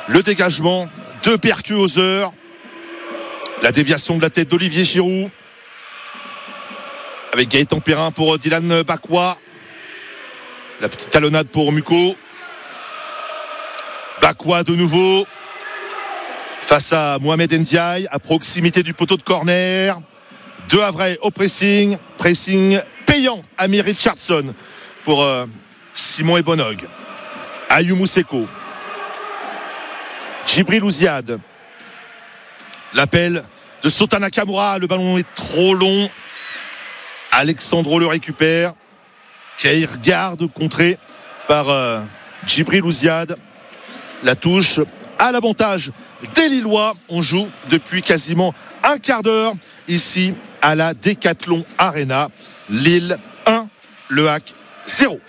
Le dégagement de Percu Hauser. La déviation de la tête d'Olivier Giroud. Avec Gaëtan Perrin pour Dylan Bakwa. La petite talonnade pour Muko. Bakwa de nouveau. Face à Mohamed Ndiaye, à proximité du poteau de corner. De Havre au pressing. Pressing payant. Amir Richardson pour Simon Ebonog. Ayou Seko. Djibril Ouziad. L'appel de Sota Nakamura. Le ballon est trop long. Alexandro le récupère. Kair garde contré par Djibril Ouziad. La touche à l'avantage des Lillois. On joue depuis quasiment un quart d'heure ici à la Decathlon Arena. Lille 1, Le Hack 0.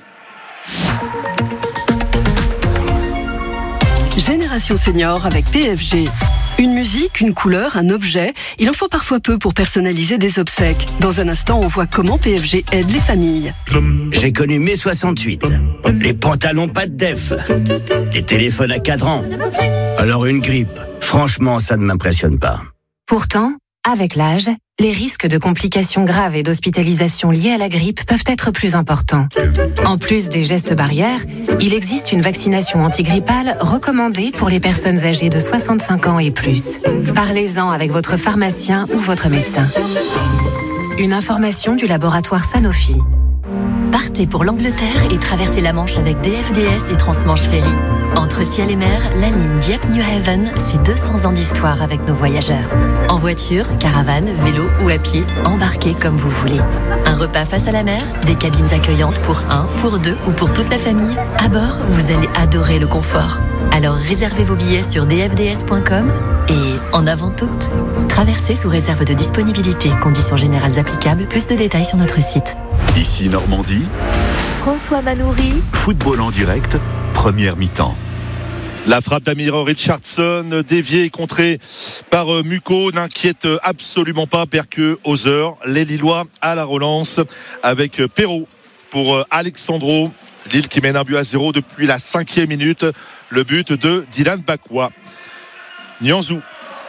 Génération Senior avec PFG. Une musique, une couleur, un objet, il en faut parfois peu pour personnaliser des obsèques. Dans un instant, on voit comment PFG aide les familles. J'ai connu mai 68. Les pantalons pas de def. Les téléphones à cadran. Alors une grippe, franchement, ça ne m'impressionne pas. Pourtant, avec l'âge, les risques de complications graves et d'hospitalisation liées à la grippe peuvent être plus importants. En plus des gestes barrières, il existe une vaccination antigrippale recommandée pour les personnes âgées de 65 ans et plus. Parlez-en avec votre pharmacien ou votre médecin. Une information du laboratoire Sanofi. Partez pour l'Angleterre et traversez la Manche avec DFDS et Transmanche Ferry. Entre ciel et mer, la ligne Dieppe-New Haven, c'est 200 ans d'histoire avec nos voyageurs. En voiture, caravane, vélo ou à pied, embarquez comme vous voulez. Un repas face à la mer, des cabines accueillantes pour 1, pour 2 ou pour toute la famille. À bord, vous allez adorer le confort. Alors réservez vos billets sur dfds.com et en avant toute, traversez sous réserve de disponibilité. Conditions générales applicables, plus de détails sur notre site. Ici Normandie, François Manoury. football en direct, première mi-temps. La frappe d'Amir Richardson, déviée et contrée par Muko, n'inquiète absolument pas Percu Hauser. Les Lillois à la relance avec Perrault pour Alexandro. Lille qui mène 1-0 depuis la 5e minute. Le but de Dylan Bakwa. Nianzou.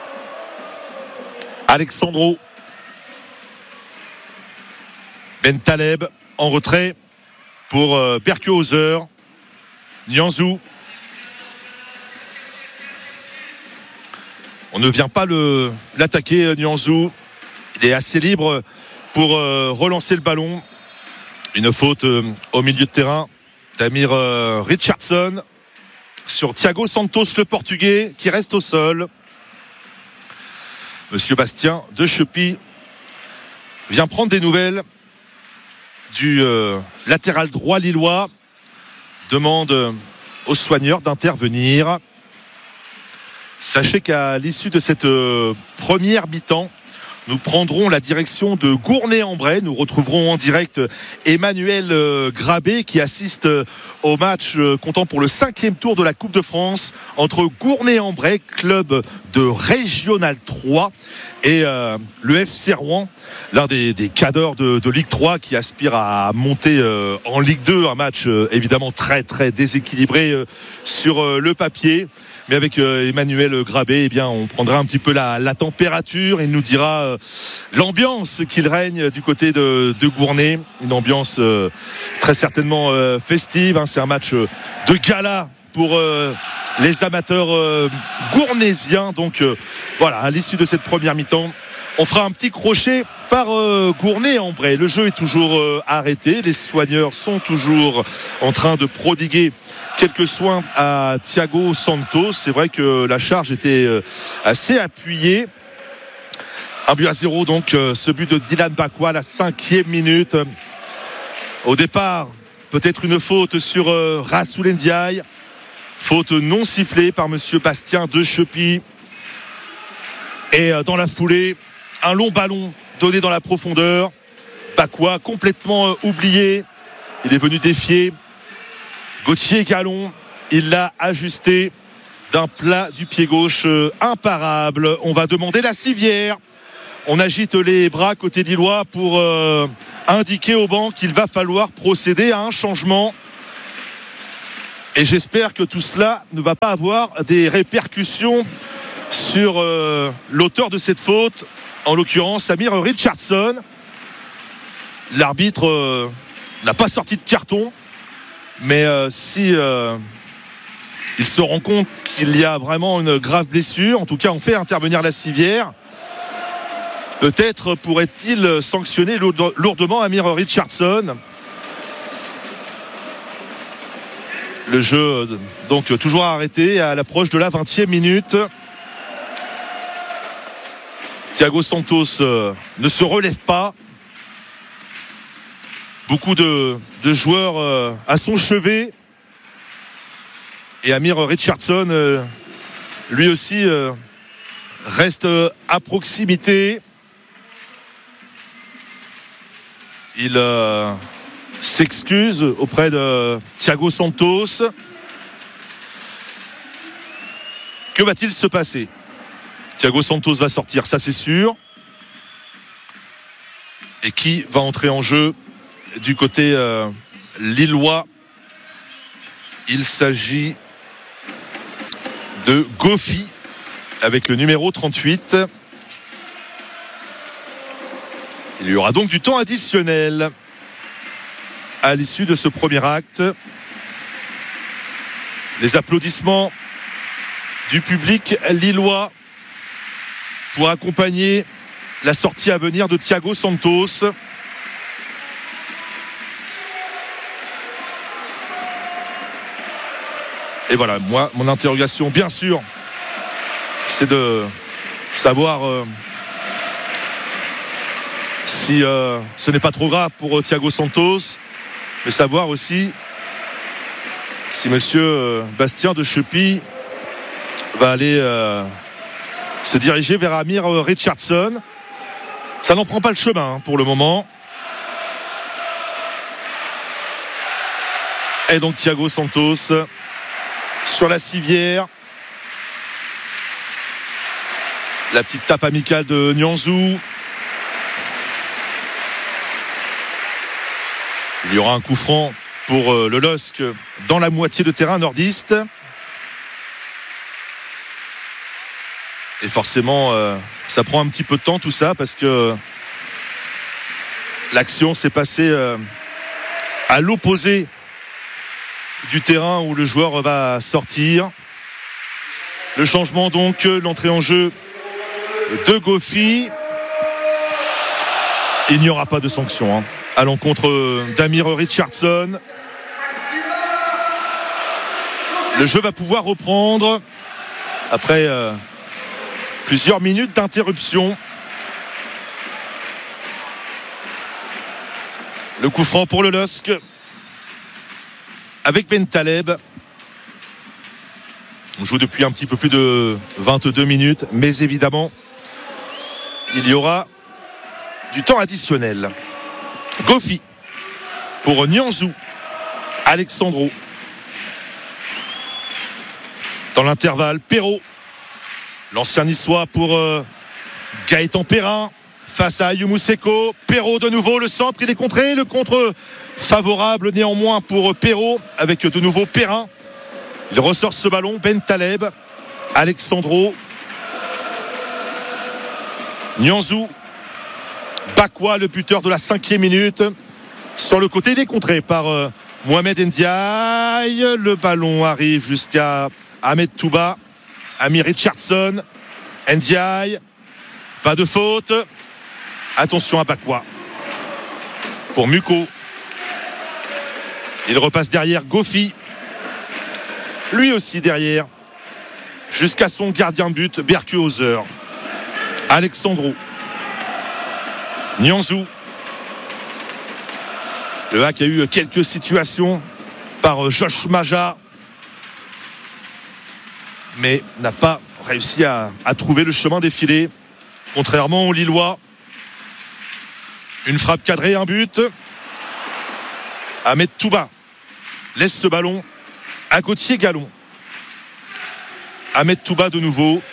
Alexandro. Ben Taleb en retrait pour Percu Hauser. Nianzou. On ne vient pas l'attaquer, Nianzou. Il est assez libre pour relancer le ballon. Une faute au milieu de terrain d'Amir Richardson sur Thiago Santos, le Portugais, qui reste au sol. Monsieur Bastien de Chepy vient prendre des nouvelles du latéral droit lillois. Demande aux soigneurs d'intervenir. Sachez qu'à l'issue de cette première mi-temps, nous prendrons la direction de Gournay-en-Bray. Nous retrouverons en direct Emmanuel Grabé qui assiste au match comptant pour le 5e tour de la Coupe de France entre Gournay-en-Bray, club de Régional 3, et le FC Rouen, l'un des cadors de Ligue 3 qui aspire à monter en Ligue 2. Un match évidemment très très déséquilibré sur le papier. Mais avec Emmanuel Grabé, eh bien, on prendra un petit peu la température. Il nous dira l'ambiance qu'il règne du côté de Gournay. Une ambiance très certainement festive. Hein. C'est un match de gala pour les amateurs gournaisiens. Donc voilà, à l'issue de cette première mi-temps, on fera un petit crochet par Gournay-en-Bray. Le jeu est toujours arrêté. Les soigneurs sont toujours en train de prodiguer quelques soins à Thiago Santos. C'est vrai que la charge était assez appuyée. 1-0 donc, ce but de Dylan Bakwa à la 5e minute. Au départ, peut-être une faute sur Rassoul Ndiaye. Faute non sifflée par monsieur Bastien de Chepy. Et dans la foulée, un long ballon donné dans la profondeur. Bakwa complètement oublié. Il est venu défier Gauthier Gallon. Il l'a ajusté d'un plat du pied gauche imparable. On va demander la civière. On agite les bras côté lillois pour indiquer au banc qu'il va falloir procéder à un changement. Et j'espère que tout cela ne va pas avoir des répercussions sur l'auteur de cette faute, en l'occurrence Amir Richardson. L'arbitre n'a pas sorti de carton, mais si il se rend compte qu'il y a vraiment une grave blessure, en tout cas on fait intervenir la civière, peut-être pourrait-il sanctionner lourdement Amir Richardson. Le jeu donc toujours arrêté à l'approche de la 20e minute. Thiago Santos ne se relève pas. Beaucoup de joueurs à son chevet. Et Amir Richardson, lui aussi, reste à proximité. Il s'excuse auprès de Thiago Santos. Que va-t-il se passer ? Thiago Santos va sortir, ça c'est sûr. Et qui va entrer en jeu du côté lillois ? Il s'agit de Gofi avec le numéro 38. Il y aura donc du temps additionnel à l'issue de ce premier acte. Les applaudissements du public lillois pour accompagner la sortie à venir de Thiago Santos. Et voilà, moi, mon interrogation, bien sûr, c'est de savoir si ce n'est pas trop grave pour Thiago Santos, mais savoir aussi si monsieur Bastien de Chepy va aller se diriger vers Amir Richardson. Ça n'en prend pas le chemin pour le moment. Et donc Thiago Santos sur la civière. La petite tape amicale de Nianzou. Il y aura un coup franc pour le LOSC dans la moitié de terrain nordiste. Et forcément, ça prend un petit peu de temps tout ça parce que l'action s'est passée à l'opposé du terrain où le joueur va sortir. Le changement donc, l'entrée en jeu de Gofi. Il n'y aura pas de sanction à l'encontre d'Amir Richardson. Le jeu va pouvoir reprendre après plusieurs minutes d'interruption. Le coup franc pour le LOSC avec Bentaleb. On joue depuis un petit peu plus de 22 minutes, mais évidemment il y aura du temps additionnel. Gofi pour Nianzou. Alexandro. Dans l'intervalle, Perrault, l'ancien niçois, pour Gaëtan Perrin face à Ayumu Seko. Perrault de nouveau, le centre, il est contré. Le contre favorable néanmoins pour Perrault avec de nouveau Perrin. Il ressort ce ballon. Bentaleb, Alexandro, Nianzou, Bakwa, le buteur de la 5e minute. Sur le côté, il est contré par Mohamed Ndiaye. Le ballon arrive jusqu'à Ahmed Touba. Amir Richardson. Ndiaye. Pas de faute. Attention à Bakwa. Pour Muko. Il repasse derrière Gofi. Lui aussi derrière. Jusqu'à son gardien de but, Berkuhauser. Alexandro. Nianzou. Le Hack a eu quelques situations par Josh Maja, mais n'a pas réussi à trouver le chemin des filets, contrairement aux Lillois. Une frappe cadrée, un but. Ahmed Touba laisse ce ballon à Gauthier Gallon. Ahmed Touba de nouveau.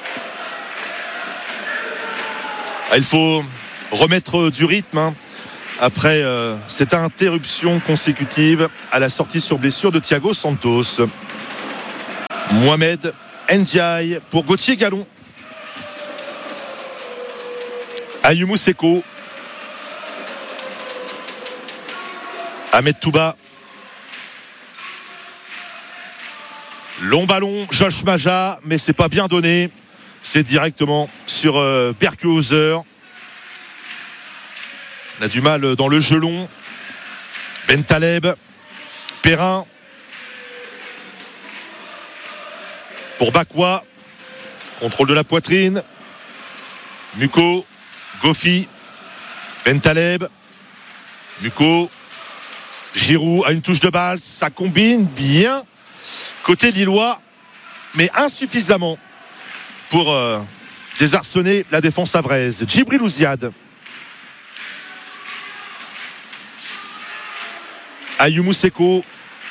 Il faut remettre du rythme après cette interruption consécutive à la sortie sur blessure de Thiago Santos. Mohamed Ndiaye pour Gauthier Gallon. Ayumu Seko. Ahmed Touba. Long ballon, Josh Maja, mais c'est pas bien donné. C'est directement sur Berkehauser. On a du mal dans le jeu long. Bentaleb, Perrin. Pour Bakwa. Contrôle de la poitrine. Muko, Gofi, Bentaleb, Muko, Giroud a une touche de balle. Ça combine bien côté lillois, mais insuffisamment pour désarçonner la défense avraise. Djibril Ouziad. Ayumu Seko.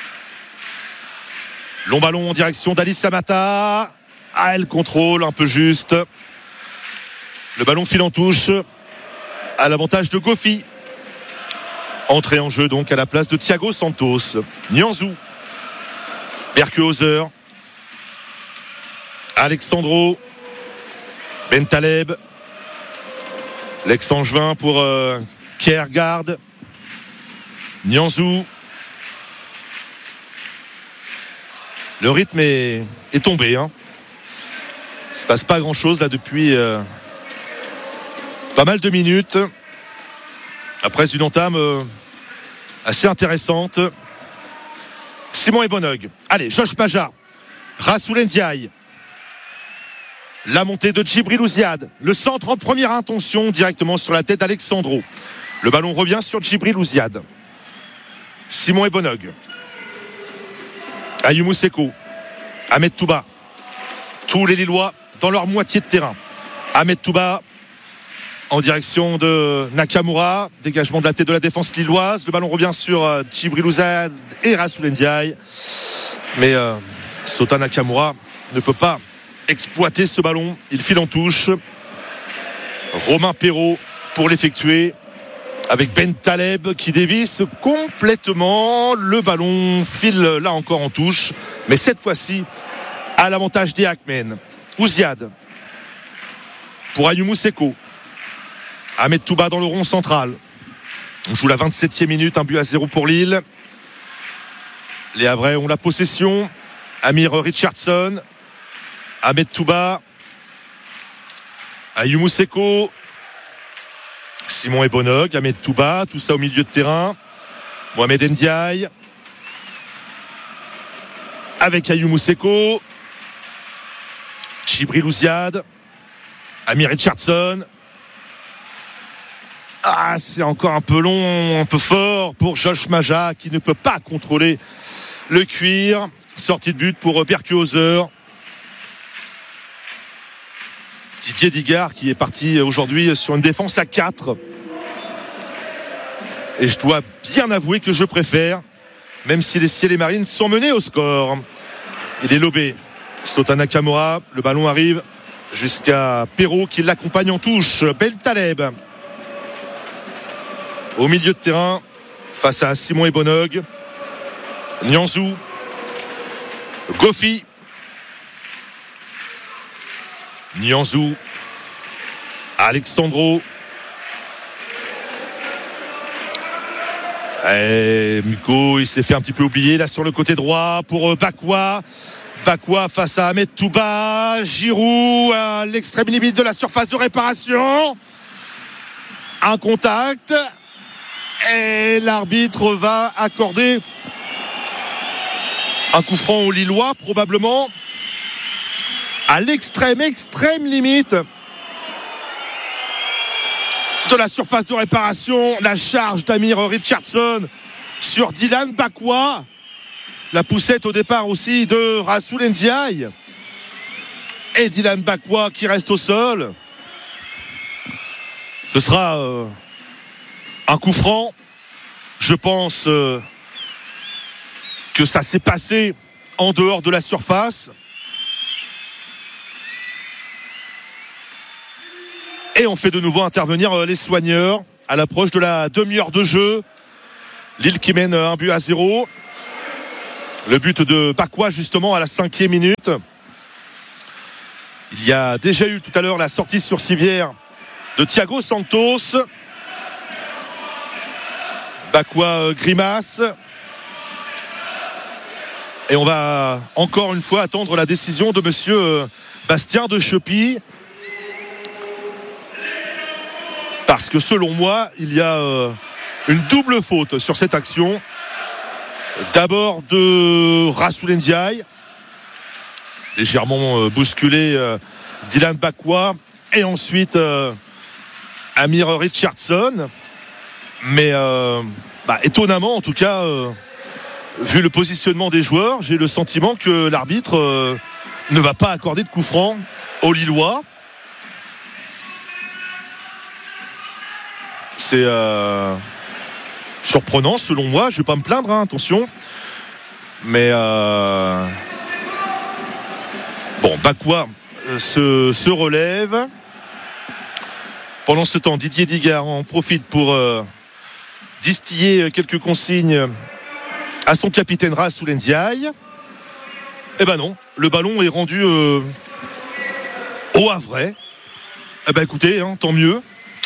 Long ballon en direction d'Ali Samata. Ah, elle contrôle un peu juste. Le ballon file en touche à l'avantage de Gofi. Entrée en jeu donc à la place de Thiago Santos. Nianzou. Berkehauser. Alexandro. Bentaleb. L'ex-Angevin pour Kjærgaard. Nianzou. Le rythme est tombé. Il ne se passe pas grand-chose là depuis pas mal de minutes. Après une entame assez intéressante. Simon Ebonog. Allez, Josh Maja. Rassoul Ndiaye. La montée de Djibril Ouziad. Le centre en première intention directement sur la tête d'Alexandro. Le ballon revient sur Djibril Ouziad. Simon Ebonog. Ayumu Seko. Ahmed Touba. Tous les Lillois dans leur moitié de terrain. Ahmed Touba en direction de Nakamura. Dégagement de la tête de la défense lilloise. Le ballon revient sur Djibril Ouziad et Rassoul Ndiaye. Mais Sota Nakamura ne peut pas exploiter ce ballon. Il file en touche. Romain Perrault pour l'effectuer. Avec Bentaleb qui dévisse complètement. Le ballon file là encore en touche. Mais cette fois-ci, à l'avantage des Hackmen. Ouziad. Pour Ayumu Seko. Ahmed Touba dans le rond central. On joue la 27e minute. 1-0 pour Lille. Les Havrais ont la possession. Amir Richardson. Ahmed Touba. Ayumu Seko. Simon Ebonog, Ahmed Touba, tout ça au milieu de terrain. Mohamed Ndiaye. Avec Ayumu Seko. Djibril Ouziad. Amir Richardson. Ah, c'est encore un peu long, un peu fort pour Josh Maja qui ne peut pas contrôler le cuir. Sortie de but pour Berkehauser. Didier Digard qui est parti aujourd'hui sur une défense à 4. Et je dois bien avouer que je préfère, même si les Ciels et Marines sont menés au score. Il est lobé. Sota Nakamura, le ballon arrive jusqu'à Perrault qui l'accompagne en touche. Bentaleb au milieu de terrain face à Simon Ebonog. Nianzou. Gofi. Nianzou. Alexandro. Et Muko, il s'est fait un petit peu oublier là sur le côté droit pour Bakwa. Bakwa face à Ahmed Touba. Giroud à l'extrême limite de la surface de réparation. Un contact. Et l'arbitre va accorder un coup franc aux Lillois, probablement à l'extrême limite de la surface de réparation. La charge d'Amir Richardson sur Dylan Bakwa. La poussette au départ aussi de Rassoul Ndiaye. Et Dylan Bakwa qui reste au sol. Ce sera un coup franc. Je pense que ça s'est passé en dehors de la surface. Et on fait de nouveau intervenir les soigneurs à l'approche de la demi-heure de jeu. Lille qui mène 1-0. Le but de Bakwa justement à la 5e minute. Il y a déjà eu tout à l'heure la sortie sur civière de Thiago Santos. Bakwa grimace. Et on va encore une fois attendre la décision de monsieur Bastien de Chepy. Parce que selon moi, il y a une double faute sur cette action. D'abord de Rassoul Ndiaye, légèrement bousculé Dylan Bakwa, et ensuite Amir Richardson. Mais étonnamment, en tout cas, vu le positionnement des joueurs, j'ai le sentiment que l'arbitre ne va pas accorder de coup franc aux Lillois. C'est surprenant selon moi, je ne vais pas me plaindre, hein, attention. Mais Bakwa se relève. Pendant ce temps, Didier Digard en profite pour distiller quelques consignes à son capitaine Rassoul Ndiaye. Eh ben non, le ballon est rendu au Havrais. Eh ben écoutez, hein, tant mieux.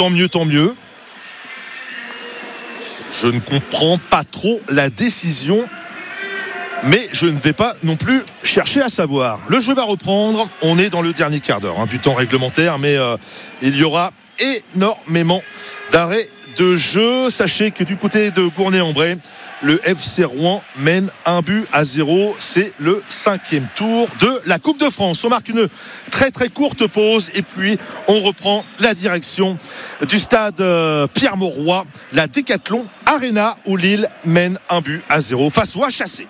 Je ne comprends pas trop la décision, mais je ne vais pas non plus chercher à savoir. Le jeu va reprendre, on est dans le dernier quart d'heure du temps réglementaire, mais il y aura énormément d'arrêts de jeu. Sachez que du côté de Gournay-en-Bray, le FC Rouen mène 1-0. C'est le 5e tour de la Coupe de France. On marque une très très courte pause et puis on reprend la direction du stade Pierre-Mauroy, la Décathlon Arena, où Lille mène 1-0 face au HAC.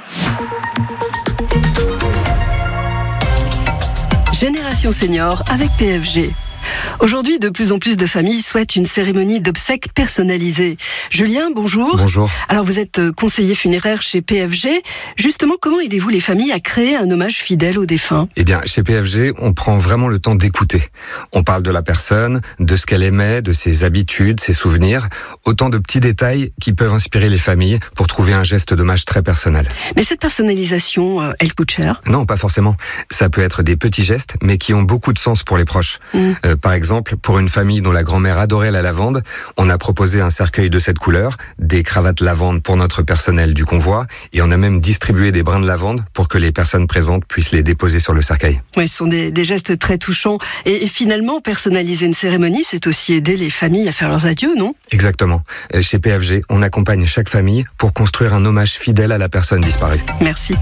Génération Senior avec PFG. Aujourd'hui, de plus en plus de familles souhaitent une cérémonie d'obsèques personnalisée. Julien, bonjour. Bonjour. Alors, vous êtes conseiller funéraire chez PFG. Justement, comment aidez-vous les familles à créer un hommage fidèle aux défunts ? Eh bien, chez PFG, on prend vraiment le temps d'écouter. On parle de la personne, de ce qu'elle aimait, de ses habitudes, ses souvenirs. Autant de petits détails qui peuvent inspirer les familles pour trouver un geste d'hommage très personnel. Mais cette personnalisation, elle coûte cher ? Non, pas forcément. Ça peut être des petits gestes, mais qui ont beaucoup de sens pour les proches. Par exemple, pour une famille dont la grand-mère adorait la lavande, on a proposé un cercueil de cette couleur, des cravates lavande pour notre personnel du convoi, et on a même distribué des brins de lavande pour que les personnes présentes puissent les déposer sur le cercueil. Oui, ce sont des gestes très touchants. Et finalement, personnaliser une cérémonie, c'est aussi aider les familles à faire leurs adieux, non ? Exactement. Chez PFG, on accompagne chaque famille pour construire un hommage fidèle à la personne disparue. Merci.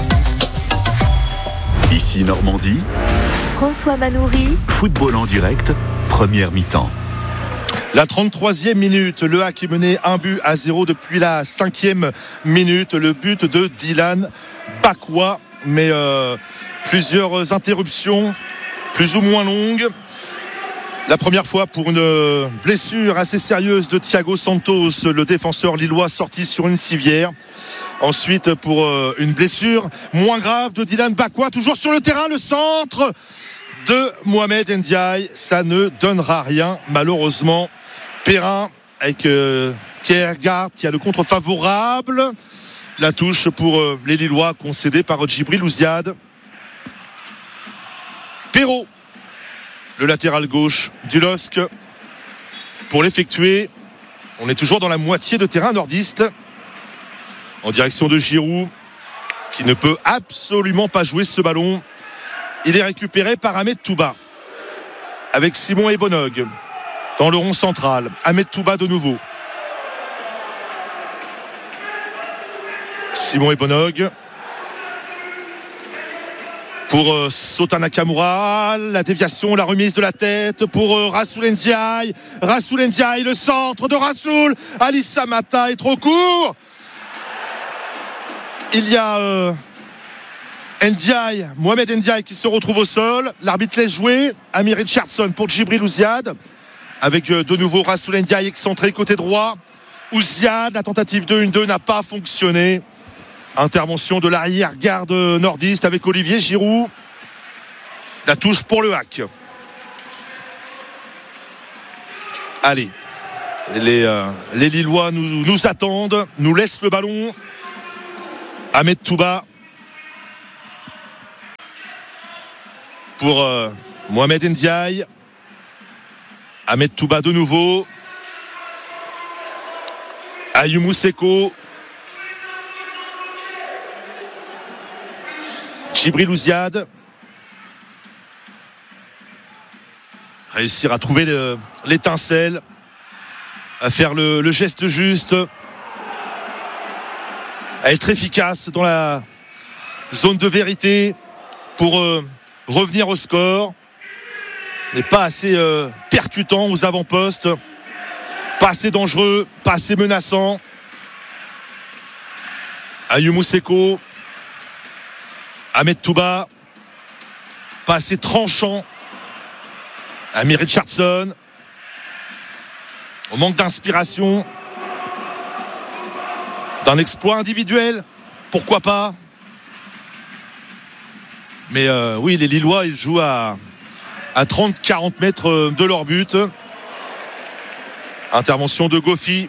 Ici Normandie. François Manoury. Football en direct, première mi-temps. La 33e minute, le HAC est mené 1-0 depuis la 5e minute. Le but de Dylan Bakwa, mais plusieurs interruptions, plus ou moins longues. La première fois pour une blessure assez sérieuse de Thiago Santos, le défenseur lillois sorti sur une civière. Ensuite pour une blessure moins grave de Dylan Bakwa, toujours sur le terrain, le centre de Mohamed Ndiaye. Ça ne donnera rien malheureusement. Perrin avec Kiergaard qui a le contre favorable. La touche pour les Lillois concédée par Djibril Ouziad. Perrault, le latéral gauche du LOSC, pour l'effectuer. On est toujours dans la moitié de terrain nordiste, en direction de Giroud, qui ne peut absolument pas jouer ce ballon. Il est récupéré par Ahmed Touba avec Simon Ebonog dans le rond central. Ahmed Touba de nouveau. Simon Ebonog pour Sota Nakamura, la déviation, la remise de la tête pour Rassoul Ndiaye. Rassoul Ndiaye, le centre de Rassoul. Ali Samata est trop court. Il y a Ndiaye, Mohamed Ndiaye qui se retrouve au sol. L'arbitre laisse jouer. Amir Richardson pour Djibril Ouziad, avec de nouveau Rassoul Ndiaye excentré côté droit. Ouziad, la tentative de 1-2 n'a pas fonctionné. Intervention de l'arrière-garde nordiste avec Olivier Giroud. La touche pour le HAC. Allez, Les Lillois nous attendent, nous laissent le ballon. Ahmed Touba pour Mohamed Ndiaye. Ahmed Touba de nouveau. Ayumu Seko. Djibril Ouziad. Réussir à trouver l'étincelle, à faire le geste juste, à être efficace dans la zone de vérité pour revenir au score, mais pas assez percutant aux avant-postes, pas assez dangereux, pas assez menaçant. Ayumu Seko, Ahmed Touba, pas assez tranchant. Amir Richardson, au manque d'inspiration, d'un exploit individuel, pourquoi pas. Mais oui, les Lillois, ils jouent à 30-40 mètres de leur but. Intervention de Gofi.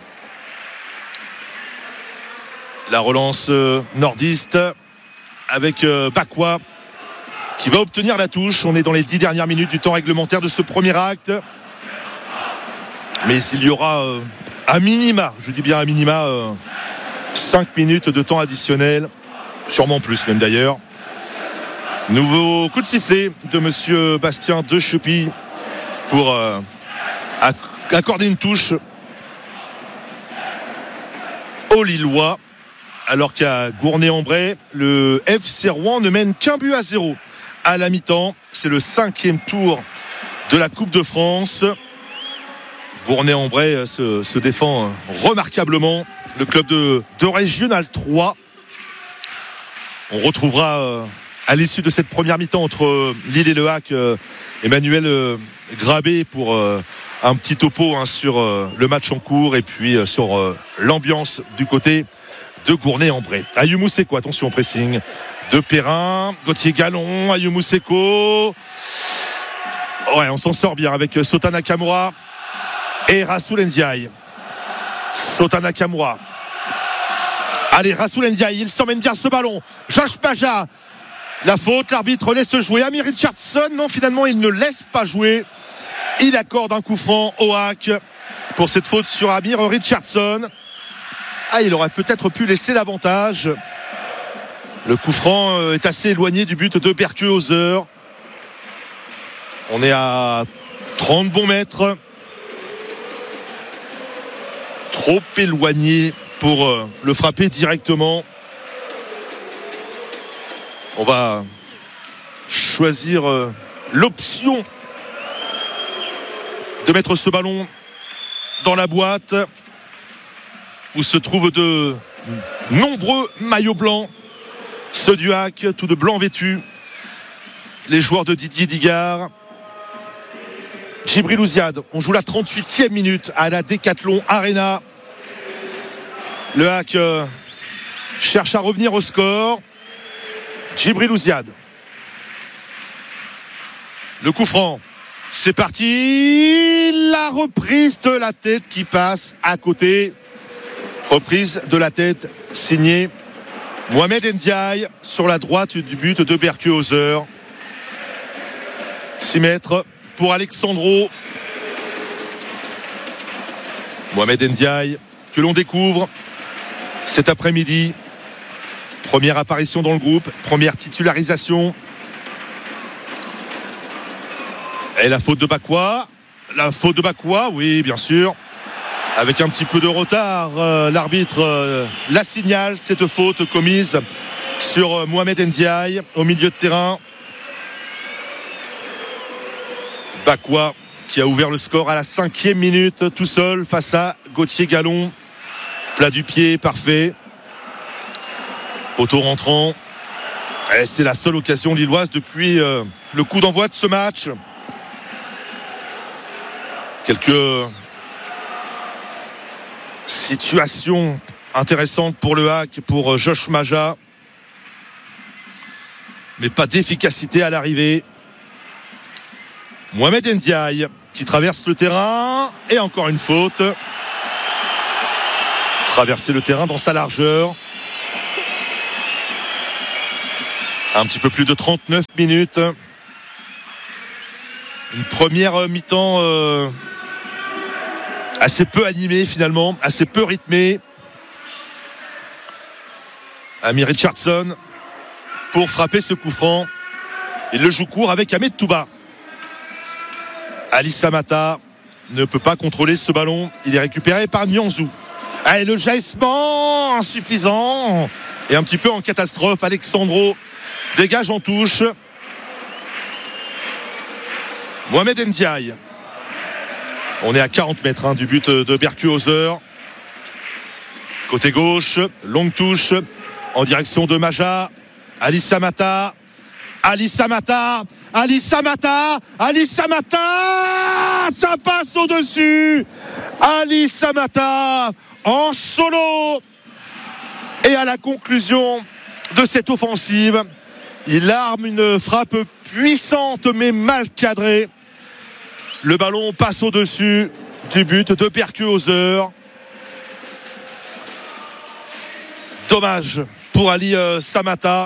La relance nordiste avec Bakwa qui va obtenir la touche. On est dans les 10 dernières minutes du temps réglementaire de ce premier acte. Mais il y aura à minima, je dis bien à minima, 5 minutes de temps additionnel, sûrement plus même d'ailleurs. Nouveau coup de sifflet de monsieur Bastien Deschupy pour accorder une touche aux Lillois, alors qu'à Gournay-en-Bray, le FC Rouen ne mène qu'un but à 0 à la mi-temps. C'est le 5e tour de la Coupe de France. Gournay-en-Bray se défend remarquablement. Le club de Régional 3. On retrouvera à l'issue de cette première mi-temps entre Lille et Le Hac Emmanuel Grabé pour un petit topo sur le match en cours et puis sur l'ambiance du côté de Gournay-en-Bray. Ayumu Seko, attention au pressing de Perrin, Gauthier Gallon, Ayumu Seko. Ouais, on s'en sort bien avec Sota Nakamura et Rassoul Ndiaye. Sota Nakamura. Allez, Rassoul Ndiaye, il s'emmène bien ce ballon. Josh Paja. La faute, l'arbitre laisse jouer. Amir Richardson, non, finalement, il ne laisse pas jouer. Il accorde un coup franc au Hack pour cette faute sur Amir Richardson. Il aurait peut-être pu laisser l'avantage. Le coup franc est assez éloigné du but de Berkue-Hauser. On est à 30 bons mètres. Trop éloigné pour le frapper directement. On va choisir l'option de mettre ce ballon dans la boîte où se trouvent de nombreux maillots blancs, ceux du Hack, tout de blanc vêtus, les joueurs de Didier Digard. Djibril Ouziad, on joue la 38e minute à la Decathlon Arena. Le Hack cherche à revenir au score. Djibril Ouziad. Le coup franc. C'est parti. La reprise de la tête qui passe à côté. Reprise de la tête signée Mohamed Ndiaye sur la droite du but de Berkue-Hauser. 6 mètres pour Alexandro. Mohamed Ndiaye que l'on découvre cet après-midi. Première apparition dans le groupe, première titularisation. Et la faute de Bakwa. La faute de Bakwa, oui, bien sûr. Avec un petit peu de retard, l'arbitre la signale, cette faute commise sur Mohamed Ndiaye au milieu de terrain. Bakwa qui a ouvert le score à la 5e minute tout seul face à Gauthier Gallon. Plat du pied, parfait. Poteau rentrant. Et c'est la seule occasion lilloise depuis le coup d'envoi de ce match. Quelques situation intéressante pour le Hack, pour Josh Maja, mais pas d'efficacité à l'arrivée. Mohamed Ndiaye qui traverse le terrain et encore une faute traverser le terrain dans sa largeur. Un petit peu plus de 39 minutes. Une première mi-temps assez peu animée finalement, assez peu rythmée. Amir Richardson pour frapper ce coup franc. Il le joue court avec Ahmed Touba. Ali Samata ne peut pas contrôler ce ballon. Il est récupéré par Nianzou. Et le jaillissement insuffisant et un petit peu en catastrophe. Alexandro dégage en touche. Mohamed Ndiaye. On est à 40 mètres du but de Berkuhauser. Côté gauche, longue touche en direction de Maja. Ali Samata. Ali Samata, Ali Samata, Ali Samata, ça passe au-dessus. Ali Samata en solo. Et à la conclusion de cette offensive, il arme une frappe puissante mais mal cadrée. Le ballon passe au-dessus du but de Berkuhauser. Dommage pour Ali Samata.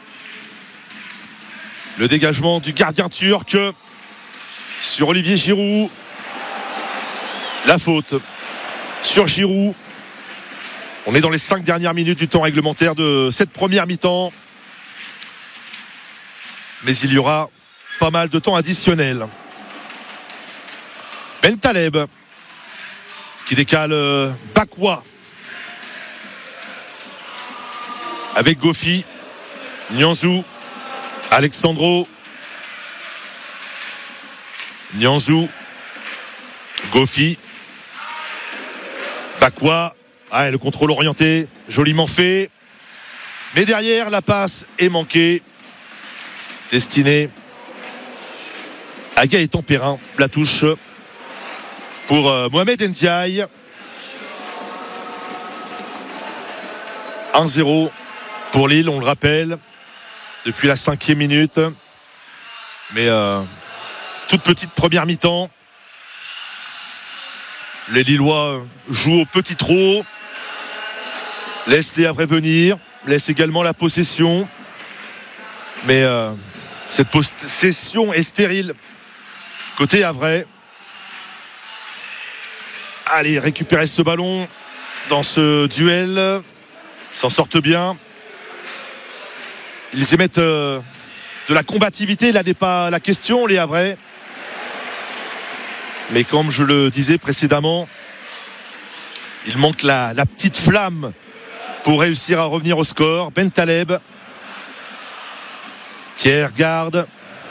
Le dégagement du gardien turc sur Olivier Giroud. La faute sur Giroud. On est dans les 5 dernières minutes du temps réglementaire de cette première mi-temps. Mais il y aura pas mal de temps additionnel. Bentaleb qui décale Bakwa avec Gofi. Nianzou. Alexandro Nianzou Gofi Bakwa. Le contrôle orienté, joliment fait, mais derrière la passe est manquée, destinée à Gaëtan Perrin. La touche pour Mohamed Ndiaye. 1-0 pour Lille, on le rappelle, depuis la 5e minute. Mais toute petite première mi-temps. Les Lillois jouent au petit trot, laissent les Havrais venir, laissent également la possession. Mais cette possession est stérile côté Havrais. Allez, récupérer ce ballon dans ce duel. Ils s'en sortent bien. Ils émettent de la combativité, là n'est pas la question, les Havrais. Mais comme je le disais précédemment, il manque la petite flamme pour réussir à revenir au score. Bentaleb qui regarde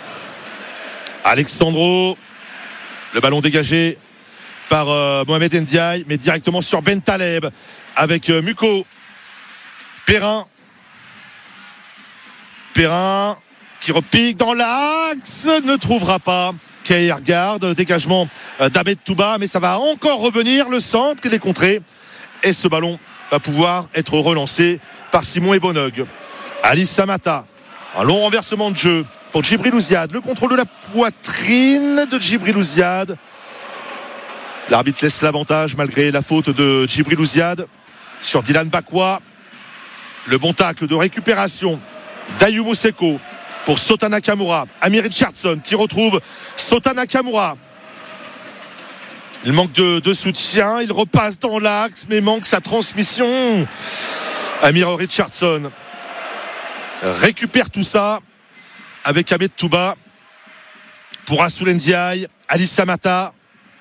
Alexandro, le ballon dégagé par Mohamed Ndiaye, mais directement sur Bentaleb avec Muko. Perrin qui repique dans l'axe, ne trouvera pas. Qui regarde, dégagement d'Ahmed Touba, mais ça va encore revenir, le centre qu'il est contré, et ce ballon va pouvoir être relancé par Simon Ebonog. Ali Samata, un long renversement de jeu pour Djibril Ouziad, le contrôle de la poitrine de Djibril Ouziad. L'arbitre laisse l'avantage malgré la faute de Djibril Ouziad sur Dylan Bakwa. Le bon tacle de récupération d'Ayumu Seko pour Sota Nakamura. Amir Richardson qui retrouve Sota Nakamura. Il manque de soutien, il repasse dans l'axe, mais manque sa transmission. Amir Richardson récupère tout ça avec Ahmed Touba pour Rassoul Ndiaye. Ali Samata,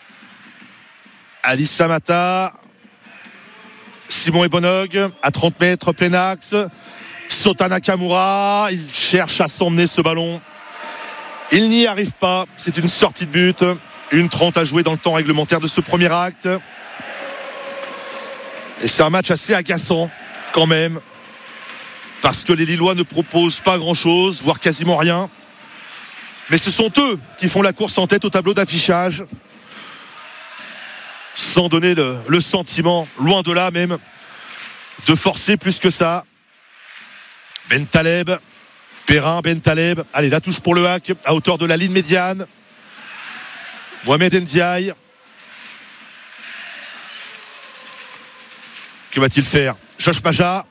Simon Ebonog à 30 mètres, plein axe. Sota Nakamura, il cherche à s'emmener ce ballon. Il n'y arrive pas. C'est une sortie de but. 1:30 à jouer dans le temps réglementaire de ce premier acte. Et c'est un match assez agaçant quand même. Parce que les Lillois ne proposent pas grand-chose, voire quasiment rien. Mais ce sont eux qui font la course en tête au tableau d'affichage. Sans donner le sentiment, loin de là même, de forcer plus que ça. Bentaleb, Perrin, Bentaleb. Allez, la touche pour le hack à hauteur de la ligne médiane. Mohamed Ndiaye. Que va-t-il faire? Josh Maja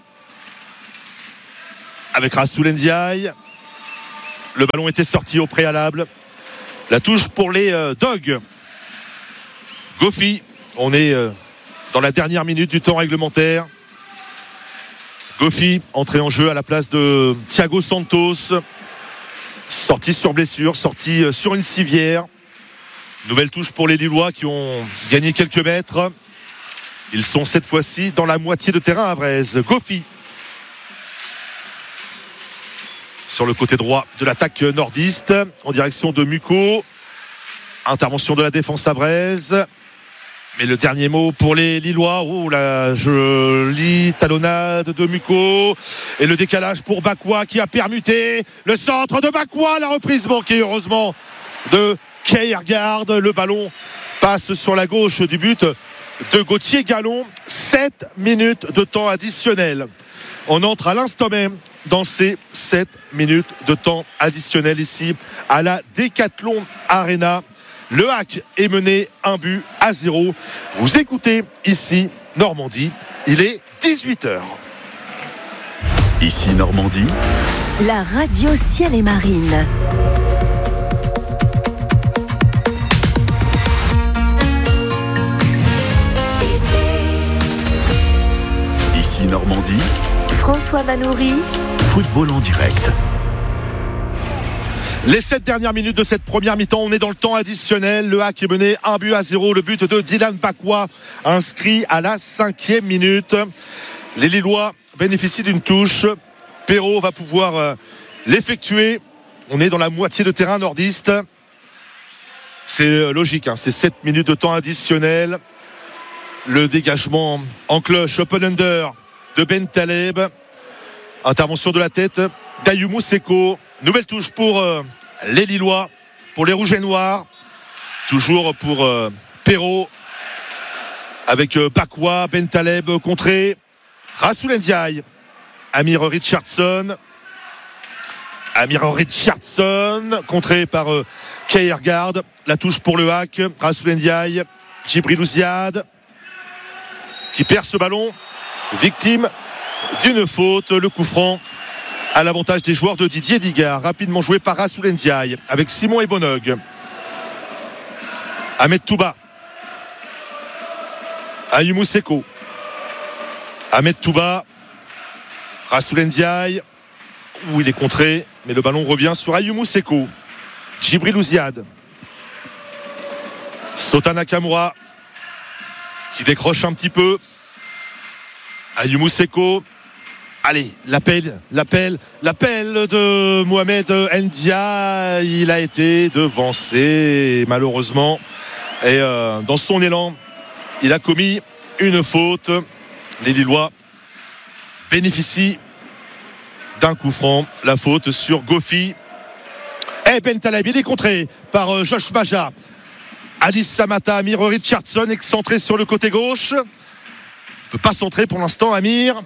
avec Rassoul Ndiaye. Le ballon était sorti au préalable. La touche pour les Dogs. Goffy, on est dans la dernière minute du temps réglementaire. Goffy, entré en jeu à la place de Thiago Santos. Sorti sur blessure, sorti sur une civière. Nouvelle touche pour les Lillois qui ont gagné quelques mètres. Ils sont cette fois-ci dans la moitié de terrain à Vraise. Goffy sur le côté droit de l'attaque nordiste en direction de Muko. Intervention de la défense à Vraise. Mais le dernier mot pour les Lillois. Oh, la jolie talonnade de Muko. Et le décalage pour Bakwa qui a permuté. Le centre de Bakwa. La reprise manquée heureusement de Kjaergaard. Le ballon passe sur la gauche du but de Gauthier Gallon. 7 minutes de temps additionnel. On entre à l'instant même dans ces 7 minutes de temps additionnel ici à la Decathlon Arena. Le HAC est mené 1-0. Vous écoutez ici Normandie. Il est 18h. Ici Normandie. La radio Ciel et Marine. Ici Normandie. François Manoury. Football en direct. Les 7 dernières minutes de cette première mi-temps, on est dans le temps additionnel. Le HAC est mené 1-0. Le but de Dylan Bakwa, inscrit à la 5e minute. Les Lillois bénéficient d'une touche. Perrault va pouvoir l'effectuer. On est dans la moitié de terrain nordiste. C'est logique, c'est 7 minutes de temps additionnel. Le dégagement en cloche, open under de Ben Taleb. Intervention de la tête d'Ayumou Seko. Nouvelle touche pour les Lillois, pour les Rouges et Noirs. Toujours pour Perrault. Avec Bakwa, Ben Taleb contré. Rassoul Ndiaye. Amir Richardson contré par Kjaergaard. La touche pour le HAC. Rassoul Ndiaye. Djibril Ouziad qui perd ce ballon. Victime d'une faute. Le coup franc à l'avantage des joueurs de Didier Digard. Rapidement joué par Rassoul Ndiaye avec Simon Ebonog. Ahmed Touba. Ayumou Seko. Ahmed Touba. Rassoul Ndiaye. Où il est contré, mais le ballon revient sur Ayumou Seko. Djibril Ouziad. Sota Nakamura qui décroche un petit peu. Ayumou Seko. Allez, l'appel de Mohamed Ndia. Il a été devancé malheureusement. Et dans son élan, il a commis une faute. Les Lillois bénéficient d'un coup franc. La faute sur Goffy. Et Ben Taleb, il est contré par Josh Maja. Alice Samata, Amir Richardson excentré sur le côté gauche. Ne peut pas centrer pour l'instant Amir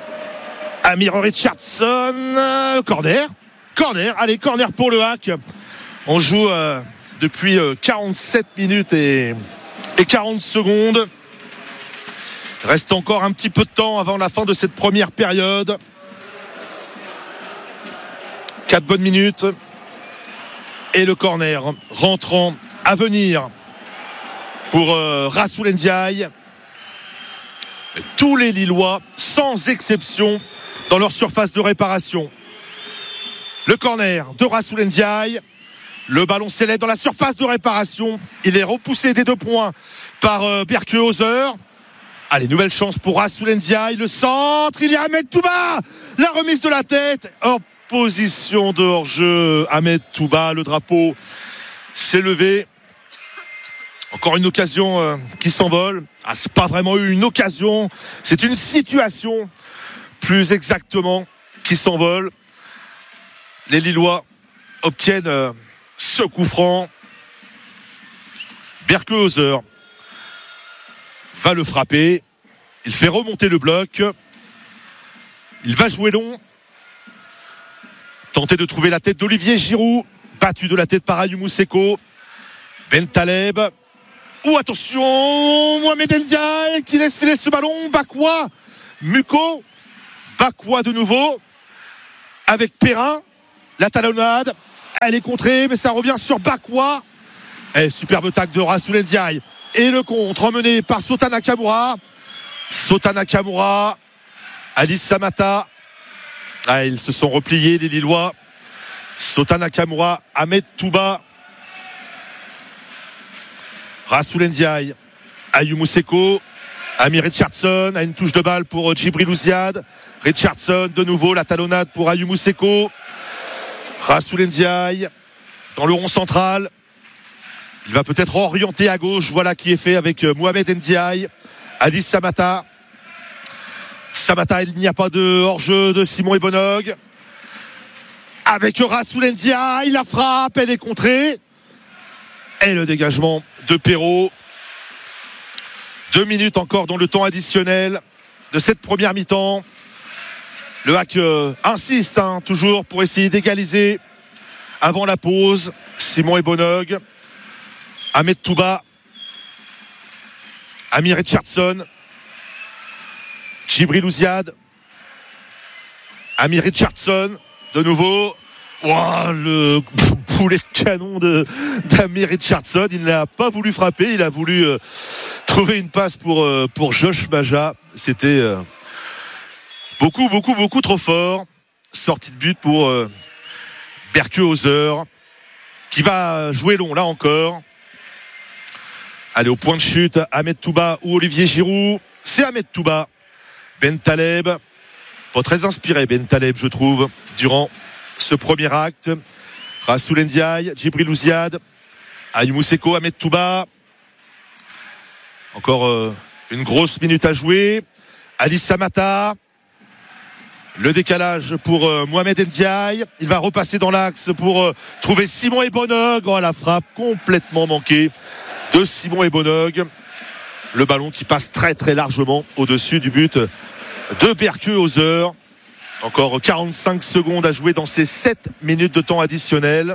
Richardson. Corner. Allez, corner pour le HAC. On joue depuis 47 minutes et 40 secondes. Il reste encore un petit peu de temps avant la fin de cette première période. 4 bonnes minutes. Et le corner rentrant à venir pour Rassoul Ndiaye. Tous les Lillois, sans exception, dans leur surface de réparation. Le corner de Rassoul Ndiaye. Le ballon s'élève dans la surface de réparation. Il est repoussé des 2 points par Berkehauser. Allez, nouvelle chance pour Rassoul Ndiaye. Le centre, il y a Ahmed Touba. La remise de la tête. En position de hors-jeu. Ahmed Touba, le drapeau s'est levé. Encore une occasion qui s'envole. C'est pas vraiment une occasion. C'est une situation, plus exactement, qui s'envole. Les Lillois obtiennent ce coup franc. Berkehauser va le frapper. Il fait remonter le bloc. Il va jouer long. Tenter de trouver la tête d'Olivier Giroud. Battu de la tête par Ayumou Seko. Ben Taleb. Attention, Mohamed Ndiaye qui laisse filer ce ballon. Bakwa, Muko, Bakwa de nouveau avec Perrin. La talonnade, elle est contrée, mais ça revient sur Bakwa. Et superbe tacle de Rassoul Ndiaye. Et le contre emmené par Sota Nakamura. Sota Nakamura, Alice Samata. Ils se sont repliés, les Lillois. Sota Nakamura, Ahmed Touba, Rassoul Ndiaye, Ayou Mousseko, Ami Richardson a une touche de balle pour Djibril Ouziad. Richardson de nouveau, la talonnade pour Ayou Mousseko. Rassoul Ndiaye dans le rond central. Il va peut-être orienter à gauche. Voilà qui est fait avec Mohamed Ndiaye. Alice Samata. Samata, il n'y a pas de hors-jeu de Simon Ebonog. Avec Rassoul Ndiaye, la frappe, elle est contrée. Et le dégagement de Perrault. 2 minutes encore dans le temps additionnel de cette première mi-temps. Le HAC insiste toujours pour essayer d'égaliser avant la pause. Simon Ebonog, Ahmed Touba, Ami Richardson, Djibril Ouziad, Ami Richardson de nouveau. Le poulet de canon d'Ami Richardson. Il n'a pas voulu frapper, il a voulu trouver une passe pour Josh Maja. C'était beaucoup trop fort. Sortie de but pour Berke-Hauser qui va jouer long là encore. Allez, au point de chute, Ahmed Touba ou Olivier Giroud. C'est Ahmed Touba. Ben Taleb, pas très inspiré Ben Taleb, je trouve, durant ce premier acte. Rassoul Ndiaye, Djibril Ouziad, Ayou Mousseko, Ahmed Touba. Encore une grosse minute à jouer. Alice Samata. Le décalage pour Mohamed Ndiaye. Il va repasser dans l'axe pour trouver Simon Ebonog. La frappe complètement manquée de Simon Ebonog. Le ballon qui passe très très largement au-dessus du but de Berke-Hauser. Encore 45 secondes à jouer dans ces 7 minutes de temps additionnel.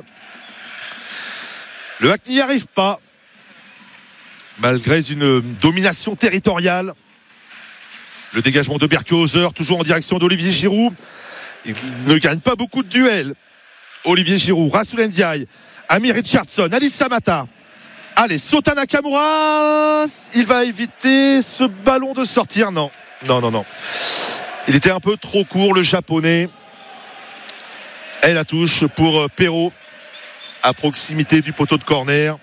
Le HAC n'y arrive pas, malgré une domination territoriale. Le dégagement de Berke-Hauser, toujours en direction d'Olivier Giroud. Il ne gagne pas beaucoup de duels. Olivier Giroud, Rassoul Ndiaye, Ami Richardson, Alice Samata. Allez, Sota Nakamura, il va éviter ce ballon de sortir. Non. Il était un peu trop court, le japonais. Et la touche pour Perrault, à proximité du poteau de corner.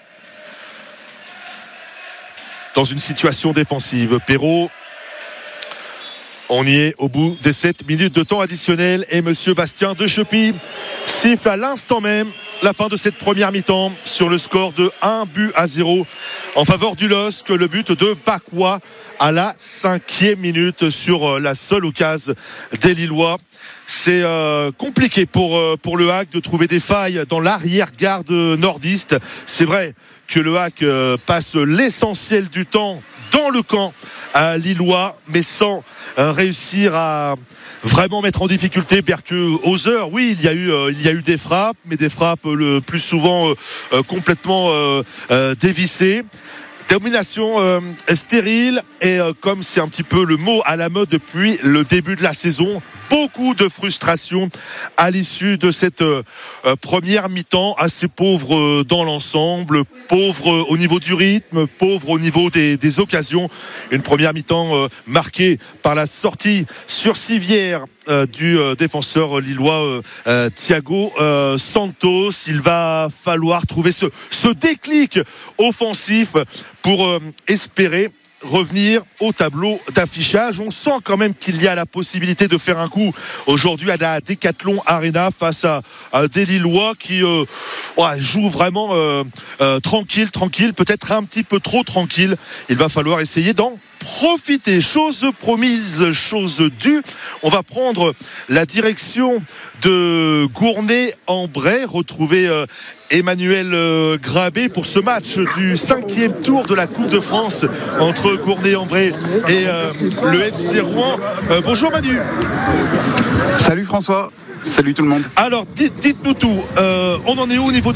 Dans une situation défensive. Perrault, on y est au bout des 7 minutes de temps additionnel. Et monsieur Bastien Dechepy siffle à l'instant même la fin de cette première mi-temps sur le score de 1-0 en faveur du LOSC. Le but de Bakwa à la 5e minute sur la seule occasion des Lillois. C'est compliqué pour le HAC de trouver des failles dans l'arrière-garde nordiste. C'est vrai que le HAC passe l'essentiel du temps dans le camp lillois, mais sans réussir à vraiment mettre en difficulté Berke-Hauser. Oui, il y a eu des frappes, mais des frappes le plus souvent complètement dévissées. Domination stérile et comme c'est un petit peu le mot à la mode depuis le début de la saison, beaucoup de frustration à l'issue de cette première mi-temps, assez pauvre dans l'ensemble, pauvre au niveau du rythme, pauvre au niveau des occasions. Une première mi-temps marquée par la sortie sur civière du défenseur lillois Thiago Santos. Il va falloir trouver ce déclic offensif pour espérer revenir au tableau d'affichage. On sent quand même qu'il y a la possibilité de faire un coup aujourd'hui à la Decathlon Arena face à des Lillois qui jouent vraiment tranquille, peut-être un petit peu trop tranquille. Il va falloir essayer d'en profiter. Chose promise, chose due. On va prendre la direction de Gournay-en-Bray, retrouver Emmanuel Grabé pour ce match du 5e tour de la Coupe de France entre Gournay-en-Bray et le FC Rouen. Bonjour Manu. Salut François. Salut tout le monde. Alors dites-nous tout. On en est où au niveau du score ?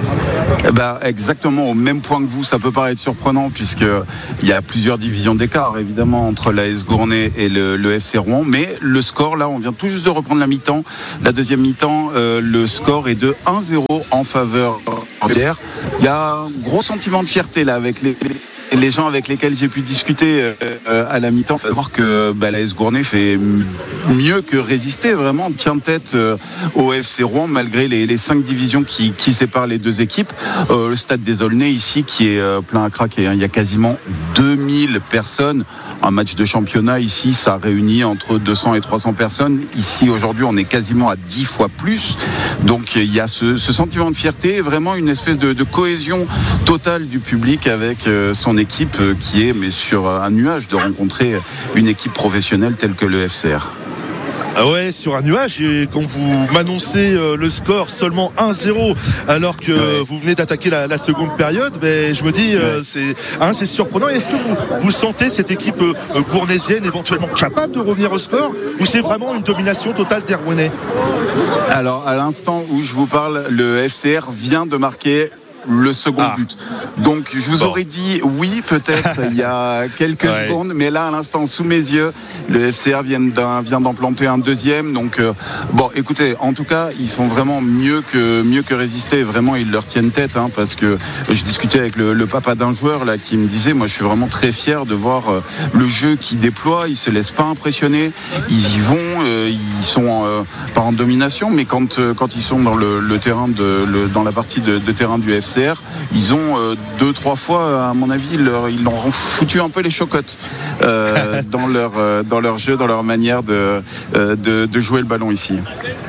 Exactement au même point que vous. Ça peut paraître surprenant puisqu'il y a plusieurs divisions d'écart évidemment entre l'AS Gournay et le FC Rouen, mais le score là, on vient tout juste de reprendre la mi-temps, la deuxième mi-temps, le score est de 1-0 en faveur d'Auxerre. Il y a un gros sentiment de fierté là avec les gens avec lesquels j'ai pu discuter à la mi-temps, voir que l'AS Gournay fait mieux que résister, vraiment tient tête au FC Rouen malgré les 5 divisions qui séparent les deux équipes. Le stade des Aulnay ici qui est plein à craquer, hein. Il y a quasiment 2000 personnes. Un match de championnat ici, ça réunit entre 200 et 300 personnes. Ici aujourd'hui, on est quasiment à 10 fois plus. Donc il y a ce sentiment de fierté, vraiment une espèce de cohésion totale du public avec son équipe qui est sur un nuage de rencontrer une équipe professionnelle telle que le FCR. Ah ouais, sur un nuage, et quand vous m'annoncez le score seulement 1-0 alors que vous venez d'attaquer la seconde période, je me dis c'est surprenant. Est-ce que vous sentez cette équipe gournaisienne éventuellement capable de revenir au score, ou c'est vraiment une domination totale des Rouennais? Alors à l'instant où je vous parle, le FCR vient de marquer le second but. Donc je vous aurais dit oui peut-être il y a quelques secondes, mais là à l'instant sous mes yeux, le FCR vient d'en planter un deuxième. Donc écoutez, en tout cas ils font vraiment mieux que résister. Vraiment ils leur tiennent tête, hein, parce que je discutais avec le papa d'un joueur là qui me disait, moi je suis vraiment très fier de voir le jeu qu'ils déploient. Ils se laissent pas impressionner, ils y vont, ils sont pas en domination, mais quand ils sont dans le terrain dans la partie de terrain du FCR, ils ont 2-3 fois, à mon avis, ils leur ont foutu un peu les chocottes dans leur jeu, dans leur manière de jouer le ballon ici.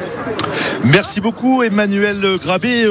Merci beaucoup Emmanuel Grabé.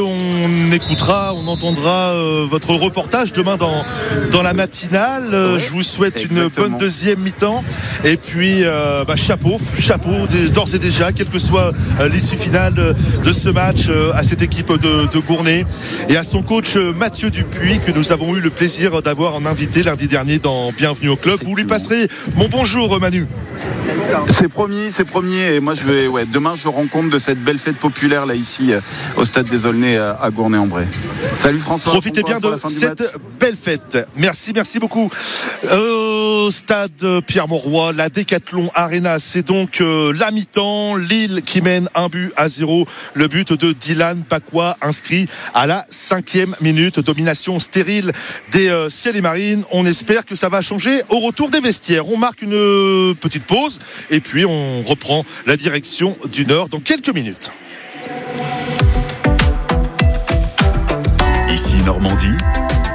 On entendra votre reportage demain dans la matinale. Je vous souhaite une bonne deuxième mi-temps. Et puis chapeau d'ores et déjà, quelle que soit l'issue finale de ce match, à cette équipe de Gournay et à son coach Mathieu Dupuis, que nous avons eu le plaisir d'avoir en invité lundi dernier dans Bienvenue au Club. Vous lui passerez mon bonjour, Manu. C'est promis, et moi demain je rends compte de cette belle fête populaire là ici au stade des Aulnay à Gournay-en-Bray. Salut François. Profitez bien de cette belle fête. Merci beaucoup. Au stade Pierre-Mauroy, la Décathlon Arena, c'est donc la mi-temps. Lille qui mène 1-0. Le but de Dylan Bakwa, inscrit à la 5e minute. Domination stérile des Ciel et Marines. On espère que ça va changer au retour des vestiaires. On marque une petite pause et puis on reprend la direction du Nord dans quelques minutes. Ici Normandie.